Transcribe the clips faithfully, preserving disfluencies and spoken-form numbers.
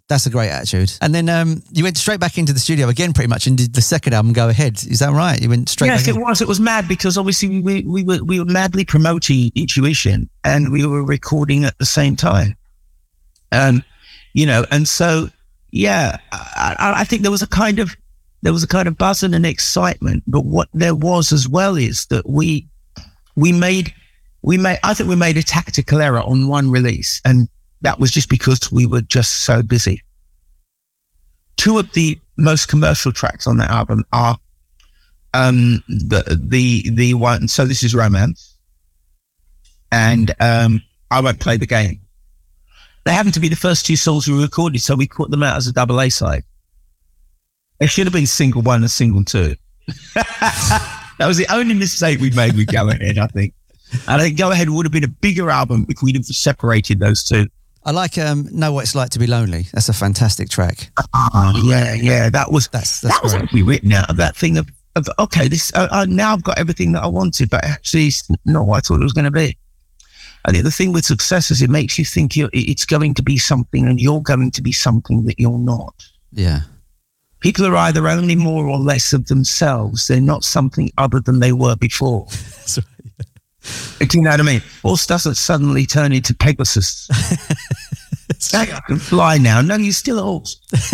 That's a great attitude. And then um, you went straight back into the studio again, pretty much, and did the second album, Go Ahead. Is that right? You went straight yes, back in? Yes, it was. It was mad because obviously we, we, were, we were madly promoting Intuition and we were recording at the same time. Um, you know, and so, yeah, I, I think there was a kind of, there was a kind of buzz and an excitement, but what there was as well is that we, we made, we made, I think we made a tactical error on one release, and that was just because we were just so busy. Two of the most commercial tracks on that album are um, the the the one. So this is Romance, and um, I Won't Play the Game. They happen to be the first two songs we recorded, so we put them out as a double A side. It should have been single one and single two. That was the only mistake we made with Go Ahead, I think. And I think Go Ahead would have been a bigger album if we'd have separated those two. I like um, Know What It's Like to Be Lonely. That's a fantastic track. Oh, yeah, yeah. That was that's, that's that was actually written out of that thing of, of okay, this uh, uh, now I've got everything that I wanted, but actually it's not what I thought it was going to be. I think the thing with success is it makes you think you're, it's going to be something and you're going to be something that you're not. Yeah. People are either only more or less of themselves. They're not something other than they were before. That's right. Do you know what I mean? Horse doesn't suddenly turn into Pegasus. Hey, I can fly now. No, you're still a horse.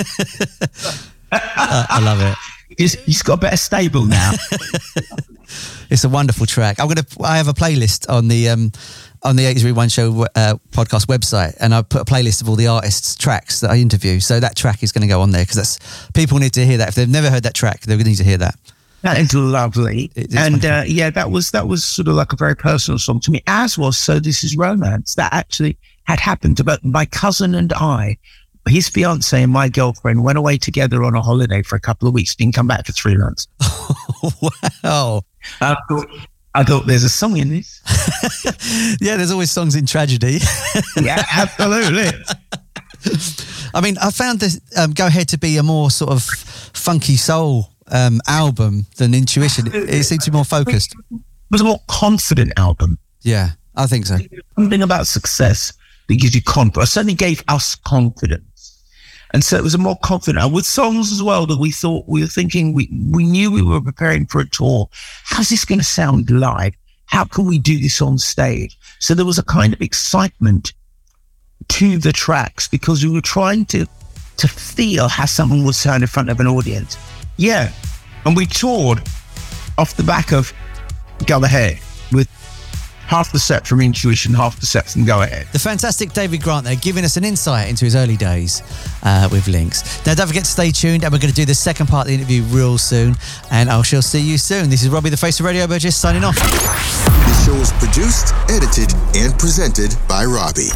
uh, I love it. He's, he's got a better stable now. It's a wonderful track. I'm gonna. I have a playlist on the um, on the eighties Rewind Show uh, podcast website, and I put a playlist of all the artists' tracks that I interview. So that track is going to go on there because that's people need to hear that. If they've never heard that track, they need to hear that. That is lovely. It is and uh, yeah, that was that was sort of like a very personal song to me, as was So This Is Romance. That actually had happened. But my cousin and I, his fiance and my girlfriend, went away together on a holiday for a couple of weeks, didn't come back for three months. Wow. I thought, I thought there's a song in this. Yeah, there's always songs in tragedy. Yeah, absolutely. I mean, I found this um, Go Ahead to be a more sort of funky soul um, album than Intuition. It, it seemed to be more focused. It was a more confident album. Yeah, I think so. Something about success that gives you confidence. It certainly gave us confidence. And so it was a more confident, and with songs as well that we thought, we were thinking, we, we knew we were preparing for a tour. How's this going to sound live? How can we do this on stage? So there was a kind of excitement to the tracks because we were trying to, to feel how someone would sound in front of an audience. Yeah. And we toured off the back of Go Ahead with half the set from Intuition, half the set from Go Ahead. The fantastic David Grant there, giving us an insight into his early days uh, with Lynx. Now, don't forget to stay tuned, and we're going to do the second part of the interview real soon, and I shall see you soon. This is Robbie, the face of Radio Burgess, signing off. The show is produced, edited, and presented by Robbie.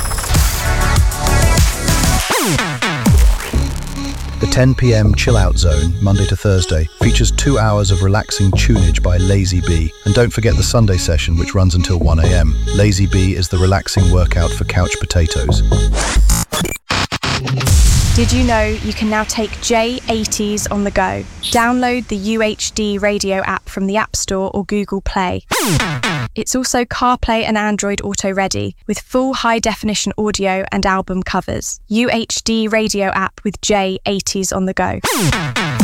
The ten p.m. Chill Out Zone, Monday to Thursday, features two hours of relaxing tunage by Lazy Bee. And don't forget the Sunday session, which runs until one a.m. Lazy Bee is the relaxing workout for couch potatoes. Did you know you can now take J eighties on the go? Download the U H D radio app from the App Store or Google Play. It's also CarPlay and Android Auto ready with full high-definition audio and album covers. U H D radio app with J eighties on the go.